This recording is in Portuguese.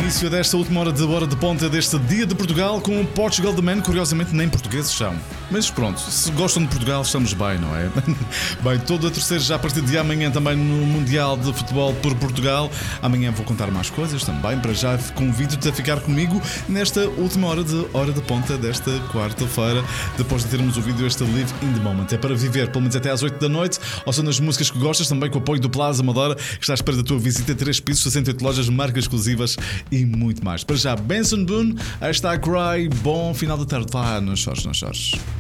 Início desta última hora de ponta deste Dia de Portugal com o Portugal The Man. Curiosamente nem portugueses são. Mas pronto, se gostam de Portugal estamos bem, não é? Bem, todo a terceiro já a partir de amanhã também no Mundial de Futebol por Portugal. Amanhã vou contar mais coisas também. Para já convido-te a ficar comigo nesta última hora de ponta desta quarta-feira, depois de termos ouvido este Live in the Moment. É para viver pelo menos até às 8 da noite, ou são nas músicas que gostas, também com o apoio do Plaza Amadora, que está à espera da tua visita. 3 pisos, 68 lojas, marcas exclusivas e muito mais. Para já, Benson Boone, esta Cry, bom final da tarde. Vá, não chores, não chores.